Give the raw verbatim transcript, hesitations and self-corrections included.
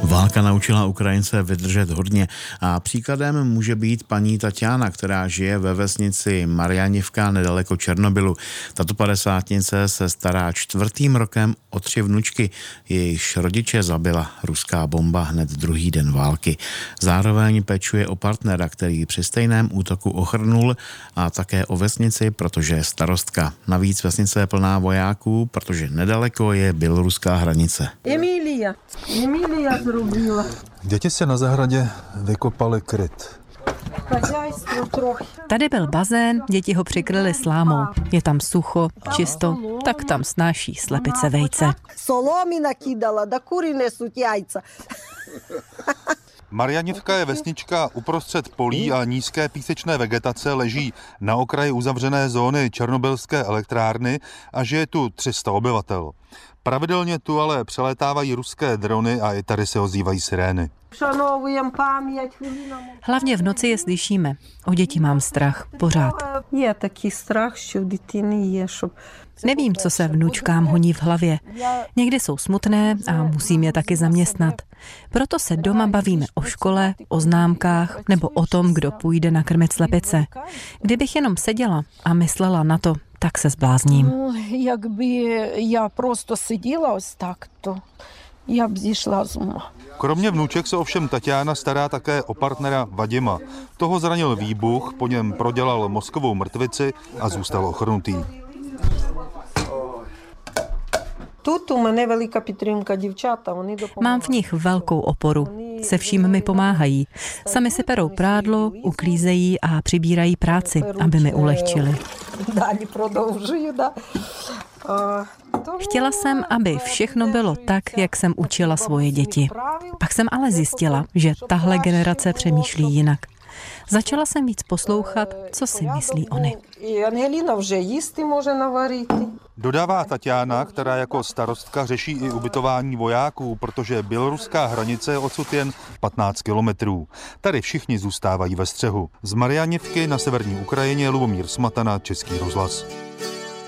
Válka naučila Ukrajince vydržet hodně a příkladem může být paní Tatiana, která žije ve vesnici Marjanivka nedaleko Černobylu. Tato padesátnice se stará čtvrtým rokem o tři vnučky. Jejichž rodiče zabila ruská bomba hned druhý den války. Zároveň pečuje o partnera, který při stejném útoku ochrnul, a také o vesnici, protože je starostka. Navíc vesnice je plná vojáků, protože nedaleko je běloruská hranice. Emília. Emília zrobila. Děti si na zahradě vykopali kryt. Tady byl bazén, děti ho přikryly slámou. Je tam sucho, čisto, tak tam snáší slepice vejce. Соломи накидала, да кури несуть яйца. Marjanivka je vesnička uprostřed polí a nízké písečné vegetace, leží na okraji uzavřené zóny černobylské elektrárny a žije tu tři sta obyvatel. Pravidelně tu ale přelétávají ruské drony a i tady se ozývají sirény. Hlavně v noci je slyšíme. O děti mám strach, pořád. Je taky strach, že dětiny je. Nevím, co se vnučkám honí v hlavě. Někdy jsou smutné a musím je taky zaměstnat. Proto se doma bavíme o škole, o známkách nebo o tom, kdo půjde nakrmit slepice. Kdybych jenom seděla a myslela na to, tak se zblázním. Jak by já prostě seděla tak, to já by zišla z uma. Kromě vnuček se ovšem Tatiana stará také o partnera Vadima. Toho zranil výbuch, po něm prodělal mozkovou mrtvici a zůstal ochrnutý. Mám v nich velkou oporu. Se vším mi pomáhají. Sami si perou prádlo, uklízejí a přibírají práci, aby mi ulehčili. Chtěla jsem, aby všechno bylo tak, jak jsem učila svoje děti. Pak jsem ale zjistila, že tahle generace přemýšlí jinak. Začala jsem víc poslouchat, co si myslí oni. Dodává Tatiana, která jako starostka řeší i ubytování vojáků, protože běloruská hranice je odsud jen patnáct kilometrů. Tady všichni zůstávají ve střehu. Z Marjanivky na severní Ukrajině Lubomír Smatana, Český rozhlas.